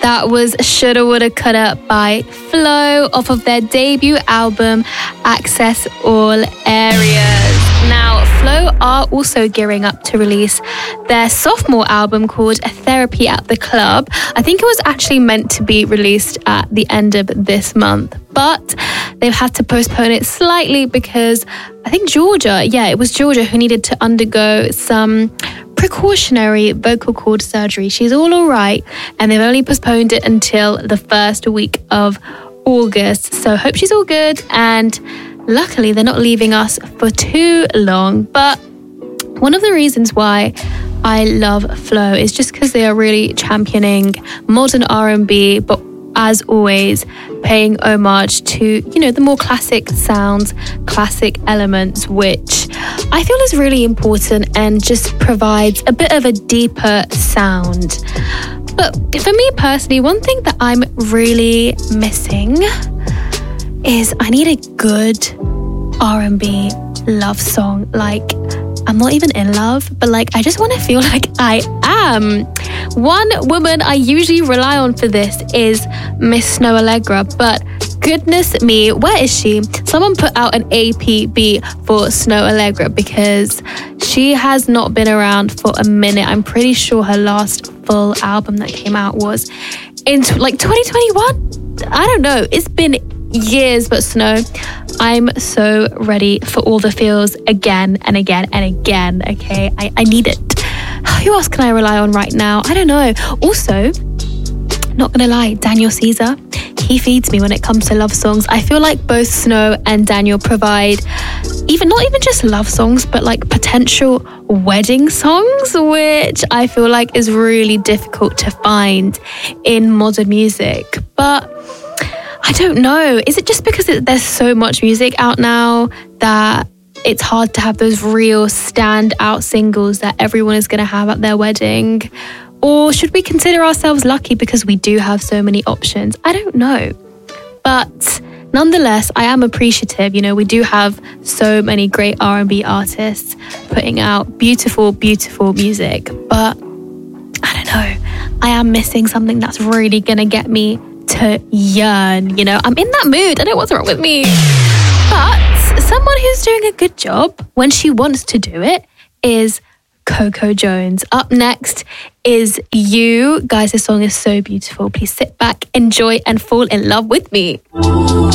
That was Shoulda Woulda Coulda by Flo off of their debut album, Access All Areas. Now, Flo are also gearing up to release their sophomore album called Therapy at the Club. I think it was actually meant to be released at the end of this month, but they've had to postpone it slightly because I think it was Georgia who needed to undergo some precautionary vocal cord surgery. She's all right, and they've only postponed it until the first week of August. So hope she's all good, and luckily they're not leaving us for too long. But one of the reasons why I love Flo is just because they are really championing modern R&B, but as always, paying homage to, the more classic sounds, classic elements, which I feel is really important and just provides a bit of a deeper sound. But for me personally, one thing that I'm really missing is I need a good R&B love song. Like, I'm not even in love, but I just want to feel like I am. One woman I usually rely on for this is Miss Snow Allegra, but goodness me, where is she? Someone put out an APB for Snow Allegra because she has not been around for a minute. I'm pretty sure her last full album that came out was in 2021. I don't know. It's been years, but Snow, I'm so ready for all the feels again and again and again. Okay, I need it. Who else can I rely on right now? I don't know. Also, not gonna lie, Daniel Caesar, he feeds me when it comes to love songs. I feel like both Snow and Daniel provide not even just love songs, but potential wedding songs, which I feel like is really difficult to find in modern music. But I don't know. Is it just because there's so much music out now that it's hard to have those real standout singles that everyone is going to have at their wedding? Or should we consider ourselves lucky because we do have so many options? I don't know. But nonetheless, I am appreciative. We do have so many great R&B artists putting out beautiful, beautiful music. But I don't know. I am missing something that's really going to get me to yearn. I'm in that mood. I don't know what's wrong with me. But someone who's doing a good job when she wants to do it is Coco Jones. Up next is You. Guys, this song is so beautiful. Please sit back, enjoy, and fall in love with me.